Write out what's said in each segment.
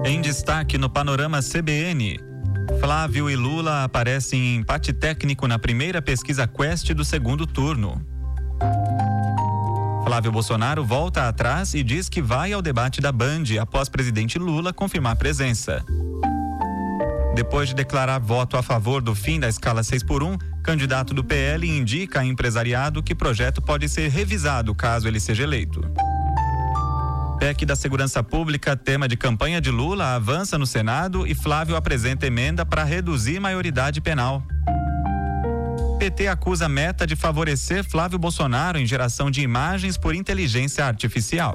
Em destaque no Panorama CBN, Flávio e Lula aparecem em empate técnico na primeira pesquisa Quest do segundo turno. Flávio Bolsonaro volta atrás e diz que vai ao debate da Band após presidente Lula confirmar presença. Depois de declarar voto a favor do fim da escala 6x1, candidato do PL indica a empresariado que o projeto pode ser revisado caso ele seja eleito. PEC da Segurança Pública, tema de campanha de Lula, avança no Senado e Flávio apresenta emenda para reduzir maioridade penal. PT acusa a Meta de favorecer Flávio Bolsonaro em geração de imagens por inteligência artificial.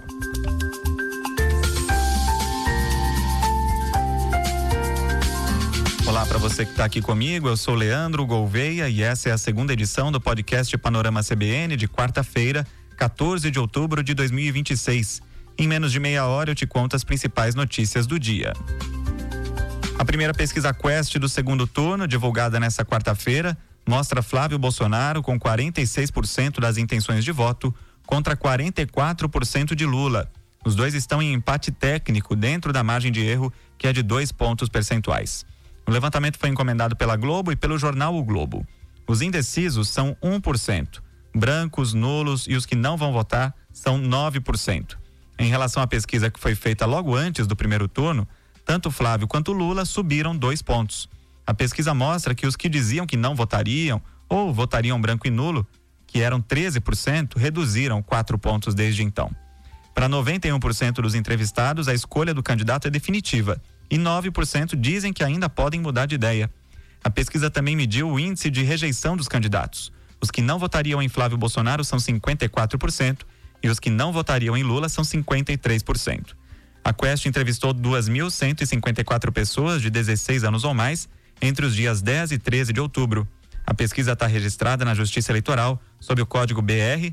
Olá para você que está aqui comigo, eu sou Leandro Gouveia e essa é a segunda edição do podcast Panorama CBN de quarta-feira, 14 de outubro de 2026. Em menos de meia hora eu te conto as principais notícias do dia. A primeira pesquisa Quest do segundo turno, divulgada nesta quarta-feira, mostra Flávio Bolsonaro com 46% das intenções de voto contra 44% de Lula. Os dois estão em empate técnico dentro da margem de erro, que é de 2 pontos percentuais. O levantamento foi encomendado pela Globo e pelo jornal O Globo. Os indecisos são 1%. Brancos, nulos e os que não vão votar são 9%. Em relação à pesquisa que foi feita logo antes do primeiro turno, tanto Flávio quanto Lula subiram 2 pontos. A pesquisa mostra que os que diziam que não votariam ou votariam branco e nulo, que eram 13%, reduziram 4 pontos desde então. Para 91% dos entrevistados, a escolha do candidato é definitiva e 9% dizem que ainda podem mudar de ideia. A pesquisa também mediu o índice de rejeição dos candidatos. Os que não votariam em Flávio Bolsonaro são 54% e os que não votariam em Lula são 53%. A Quest entrevistou 2.154 pessoas de 16 anos ou mais entre os dias 10 e 13 de outubro. A pesquisa está registrada na Justiça Eleitoral sob o código BR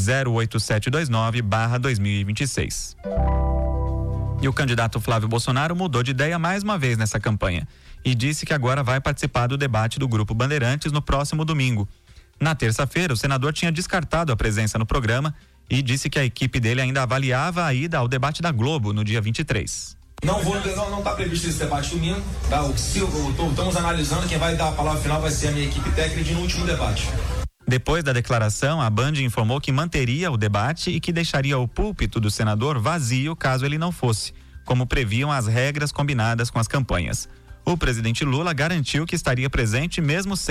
08729/2026. E o candidato Flávio Bolsonaro mudou de ideia mais uma vez nessa campanha e disse que agora vai participar do debate do Grupo Bandeirantes no próximo domingo. Na terça-feira, o senador tinha descartado a presença no programa e disse que a equipe dele ainda avaliava a ida ao debate da Globo no dia 23. Não está previsto esse debate domingo, tá? Estamos analisando, quem vai dar a palavra final vai ser a minha equipe técnica no último debate. Depois da declaração, a Band informou que manteria o debate e que deixaria o púlpito do senador vazio caso ele não fosse, como previam as regras combinadas com as campanhas. O presidente Lula garantiu que estaria presente mesmo sem